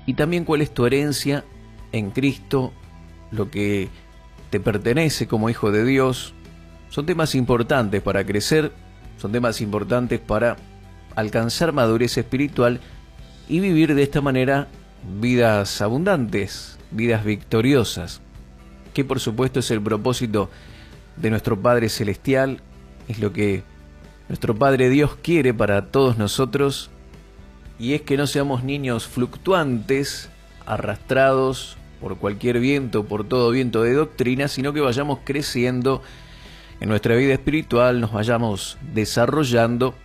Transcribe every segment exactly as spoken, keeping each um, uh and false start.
y también cuál es tu herencia en Cristo, lo que te pertenece como hijo de Dios. Son temas importantes para crecer, son temas importantes para alcanzar madurez espiritual y vivir de esta manera vidas abundantes, vidas victoriosas, que por supuesto es el propósito de nuestro Padre Celestial, es lo que nuestro Padre Dios quiere para todos nosotros, y es que no seamos niños fluctuantes, arrastrados por cualquier viento, por todo viento de doctrina, sino que vayamos creciendo en nuestra vida espiritual, nos vayamos desarrollando,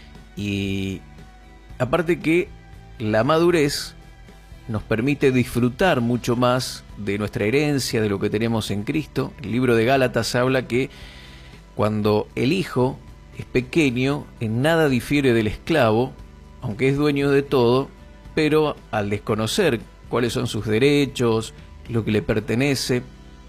y aparte que la madurez nos permite disfrutar mucho más de nuestra herencia, de lo que tenemos en Cristo. El libro de Gálatas habla que cuando el hijo es pequeño, en nada difiere del esclavo, aunque es dueño de todo, pero al desconocer cuáles son sus derechos, lo que le pertenece,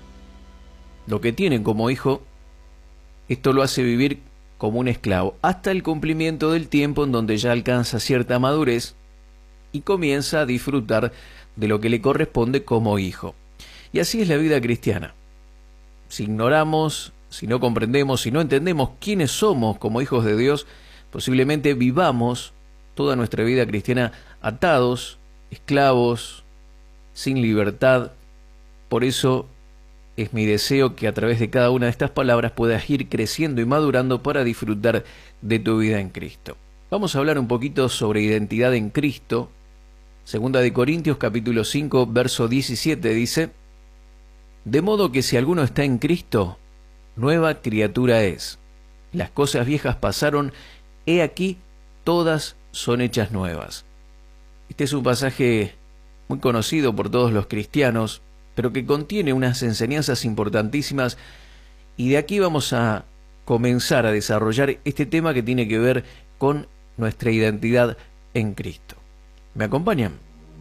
lo que tienen como hijo, esto lo hace vivir como un esclavo, hasta el cumplimiento del tiempo en donde ya alcanza cierta madurez y comienza a disfrutar de lo que le corresponde como hijo. Y así es la vida cristiana. Si ignoramos, si no comprendemos, si no entendemos quiénes somos como hijos de Dios, posiblemente vivamos toda nuestra vida cristiana atados, esclavos, sin libertad. Por eso es mi deseo que a través de cada una de estas palabras puedas ir creciendo y madurando para disfrutar de tu vida en Cristo. Vamos a hablar un poquito sobre identidad en Cristo. Segunda de Corintios capítulo cinco, verso diecisiete dice: de modo que si alguno está en Cristo, nueva criatura es. Las cosas viejas pasaron, he aquí, todas son hechas nuevas. Este es un pasaje muy conocido por todos los cristianos, pero que contiene unas enseñanzas importantísimas, y de aquí vamos a comenzar a desarrollar este tema que tiene que ver con nuestra identidad en Cristo. ¿Me acompañan?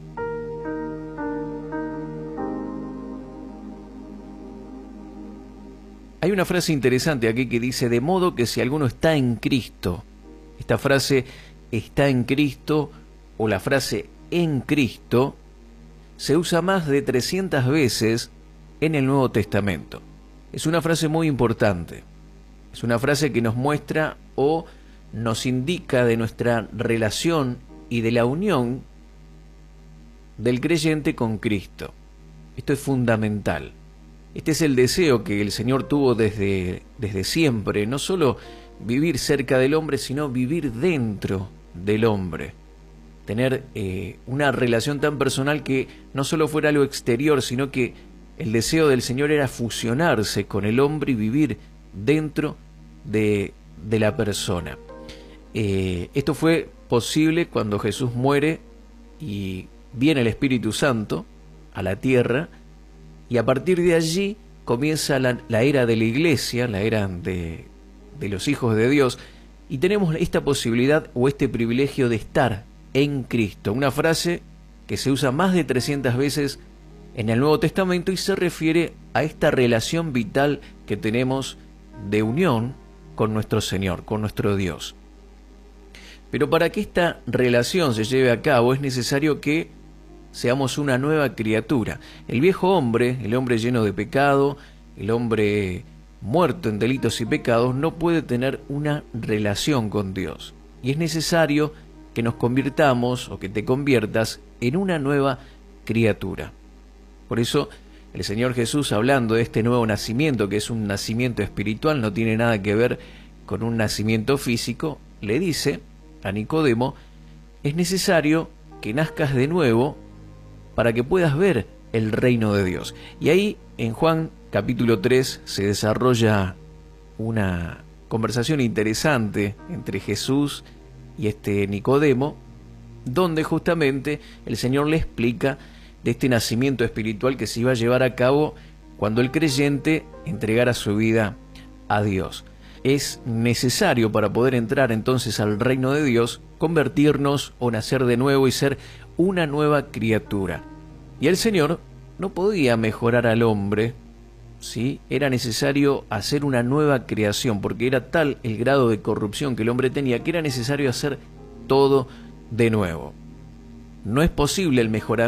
Hay una frase interesante aquí que dice: de modo que si alguno está en Cristo. Esta frase está en Cristo, o la frase en Cristo, se usa más de trescientas veces en el Nuevo Testamento. Es una frase muy importante. Es una frase que nos muestra o nos indica de nuestra relación y de la unión del creyente con Cristo. Esto es fundamental. Este es el deseo que el Señor tuvo desde, desde siempre, no solo vivir cerca del hombre, sino vivir dentro del hombre. Tener eh, una relación tan personal que no solo fuera lo exterior, sino que el deseo del Señor era fusionarse con el hombre y vivir dentro de, de la persona. Eh, esto fue posible cuando Jesús muere y viene el Espíritu Santo a la tierra, y a partir de allí comienza la, la era de la iglesia, la era de, de los hijos de Dios, y tenemos esta posibilidad o este privilegio de estar en Cristo. Una frase que se usa más de trescientas veces en el Nuevo Testamento y se refiere a esta relación vital que tenemos de unión con nuestro Señor, con nuestro Dios. Pero para que esta relación se lleve a cabo es necesario que seamos una nueva criatura. El viejo hombre, el hombre lleno de pecado, el hombre muerto en delitos y pecados, no puede tener una relación con Dios. Y es necesario que nos convirtamos o que te conviertas en una nueva criatura. Por eso el Señor Jesús, hablando de este nuevo nacimiento, que es un nacimiento espiritual, no tiene nada que ver con un nacimiento físico, le dice a Nicodemo: es necesario que nazcas de nuevo para que puedas ver el reino de Dios. Y ahí en Juan capítulo tres se desarrolla una conversación interesante entre Jesús y este Nicodemo, donde justamente el Señor le explica de este nacimiento espiritual que se iba a llevar a cabo cuando el creyente entregara su vida a Dios. Es necesario, para poder entrar entonces al reino de Dios, convertirnos o nacer de nuevo y ser una nueva criatura. Y el Señor no podía mejorar al hombre, ¿sí? Era necesario hacer una nueva creación, porque era tal el grado de corrupción que el hombre tenía que era necesario hacer todo de nuevo. No es posible el mejoramiento